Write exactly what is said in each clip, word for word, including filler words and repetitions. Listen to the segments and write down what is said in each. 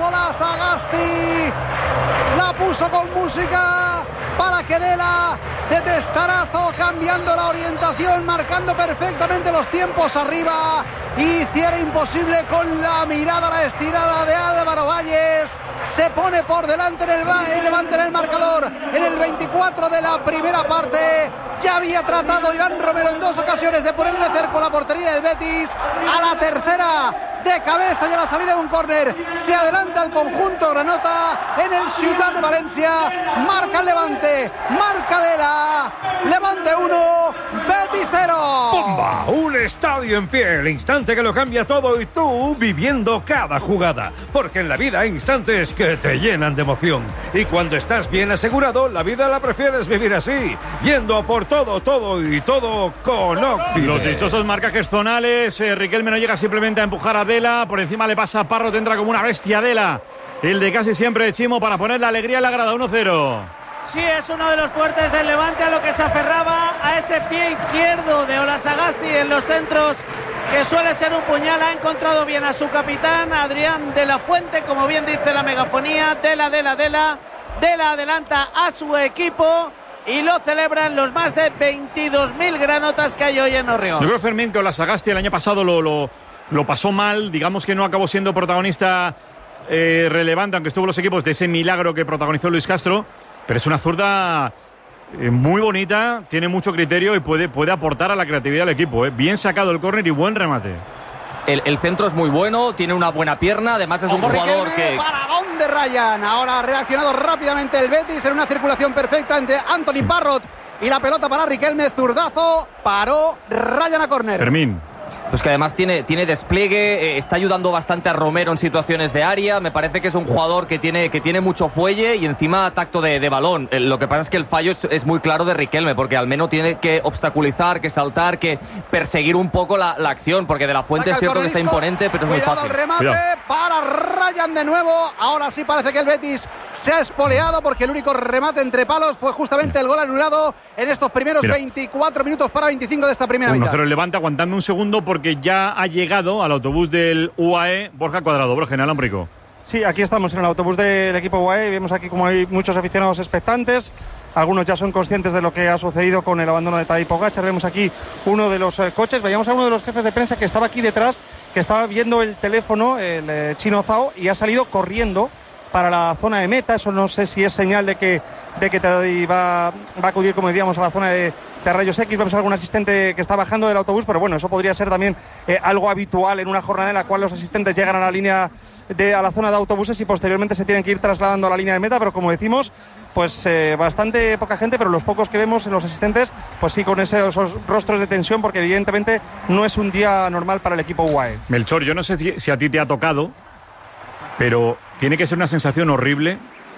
Ola Sagasti la puso con música para que Dela de testarazo, cambiando la orientación, marcando perfectamente los tiempos arriba, y hiciera imposible con la mirada la estirada de Álvaro Valles. Se pone por delante en el, el Levante en el marcador en el veinticuatro de la primera parte. Ya había tratado Iván Romero en dos ocasiones de ponerle cerco a la portería del Betis. A la tercera, de cabeza y a la salida de un córner, se adelanta el conjunto granota en el Ciutat de Valencia. Marca el Levante, marca Dela. Levante uno, Betis cero. ¡Bomba! Un estadio en pie, el instante que lo cambia todo, y tú viviendo cada jugada. Porque en la vida hay instantes que te llenan de emoción. Y cuando estás bien asegurado, la vida la prefieres vivir así, yendo a por todo, todo y todo con Octile. Los dichosos marcajes zonales. eh, Riquelme no llega simplemente a empujar a Dela, por encima le pasa a Parrot, entra como una bestia Dela, el de casi siempre Chimo, para poner la alegría en la grada. Uno cero. Sí, es uno de los fuertes del Levante, a lo que se aferraba, a ese pie izquierdo de Ola Sagasti en los centros, que suele ser un puñal. Ha encontrado bien a su capitán, Adrián de la Fuente, como bien dice la megafonía. Dela, Dela, Dela. Dela adelanta a su equipo y lo celebran los más de veintidós mil granotas que hay hoy en Orrión. Yo creo, Fermín, que Ola Sagasti el año pasado lo, lo, lo pasó mal, digamos que no acabó siendo protagonista eh, relevante, aunque estuvo en los equipos de ese milagro que protagonizó Luis Castro, pero es una zurda eh, muy bonita, tiene mucho criterio y puede, puede aportar a la creatividad del equipo. Eh. Bien sacado el córner y buen remate. El, el centro es muy bueno, tiene una buena pierna, además es un jugador que... ¿Para dónde Ryan? Ahora ha reaccionado rápidamente el Betis en una circulación perfecta entre Anthony Parrot y la pelota para Riquelme, zurdazo, paró Ryan a córner. Fermín. Pues que además tiene, tiene despliegue, eh, está ayudando bastante a Romero en situaciones de área. Me parece que es un jugador que tiene, que tiene mucho fuelle y encima tacto de, de balón. Eh, lo que pasa es que el fallo es, es muy claro de Riquelme, porque al menos tiene que obstaculizar, que saltar, que perseguir un poco la, la acción, porque de la Fuente es cierto que está imponente, pero es muy fácil. El remate Cuidado. Para Ryan de nuevo. Ahora sí parece que el Betis se ha espoleado, porque el único remate entre palos fue justamente el gol anulado en estos primeros Mira. veinticuatro minutos para veinticinco de esta primera uno mitad. cero el Levante, aguantando un segundo porque ya ha llegado al autobús del U A E Borja Cuadrado. Borja, en Alámbrico. Sí, aquí estamos en el autobús del equipo U A E. Vemos aquí como hay muchos aficionados expectantes. Algunos ya son conscientes de lo que ha sucedido con el abandono de Tadej Pogačar. Vemos aquí uno de los eh, coches. Veíamos a uno de los jefes de prensa que estaba aquí detrás, que estaba viendo el teléfono, el eh, chino Zhao, y ha salido corriendo para la zona de meta. Eso no sé si es señal de que, de que Tadej va, va a acudir, como decíamos, a la zona de, de rayos X. Vemos a algún asistente que está bajando del autobús, pero bueno, eso podría ser también eh, algo habitual en una jornada en la cual los asistentes llegan a la línea de, a la zona de autobuses y posteriormente se tienen que ir trasladando a la línea de meta, pero como decimos, pues eh, bastante poca gente, pero los pocos que vemos en los asistentes, pues sí, con ese, esos rostros de tensión, porque evidentemente no es un día normal para el equipo U A E. Melchor, yo no sé si, si a ti te ha tocado, pero tiene que ser una sensación horrible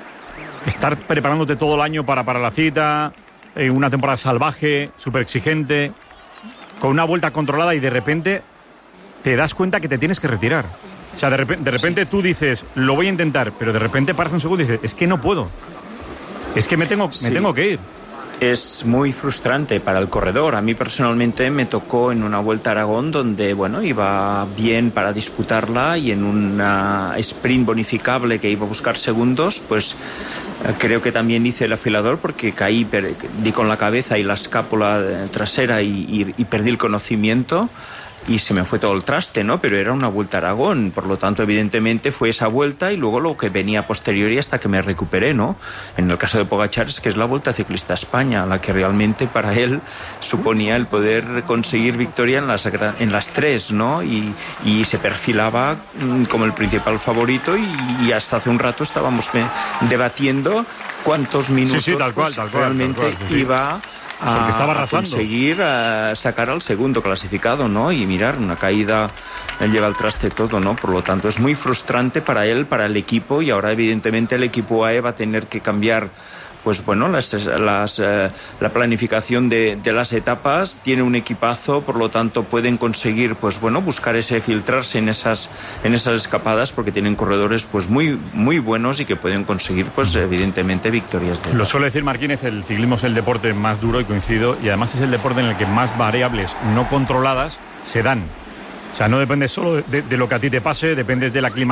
estar preparándote todo el año para, para la cita, eh, una temporada salvaje, súper exigente, con una vuelta controlada, y de repente te das cuenta que te tienes que retirar. O sea, de repente, de repente sí. Tú dices, lo voy a intentar, pero de repente paras un segundo y dices, es que no puedo. Es que me tengo, me sí. tengo que ir. Es muy frustrante para el corredor. A mí personalmente me tocó en una Vuelta a Aragón donde, bueno, iba bien para disputarla, y en una sprint bonificable que iba a buscar segundos, pues creo que también hice el afilador, porque caí, per, di con la cabeza y la escápula trasera y, y, y perdí el conocimiento. Y se me fue todo el traste, ¿no? Pero era una Vuelta a Aragón, por lo tanto, evidentemente fue esa vuelta y luego lo que venía posterior y hasta que me recuperé, ¿no? En el caso de Pogačar es que es la Vuelta Ciclista a España, la que realmente para él suponía el poder conseguir victoria en las, en las tres, ¿no? Y, y se perfilaba como el principal favorito, y, y hasta hace un rato estábamos debatiendo cuántos minutos sí, sí, tal cual, pues, tal cual, realmente tal cual, sí, sí. iba Porque estaba a arrasando. conseguir a sacar al segundo clasificado, ¿no? Y mirar, una caída, él lleva al traste todo, ¿no? Por lo tanto, es muy frustrante para él, para el equipo, y ahora evidentemente el equipo A E va a tener que cambiar, pues bueno, las, las, eh, la planificación de, de las etapas. Tiene un equipazo, por lo tanto pueden conseguir, pues bueno, buscar ese filtrarse en esas en esas escapadas, porque tienen corredores pues muy muy buenos y que pueden conseguir, pues evidentemente, victorias de Lo suele decir Marquínez, el ciclismo es el deporte más duro, y coincido, y además es el deporte en el que más variables no controladas se dan. O sea, no depende solo de, de lo que a ti te pase, dependes de la clima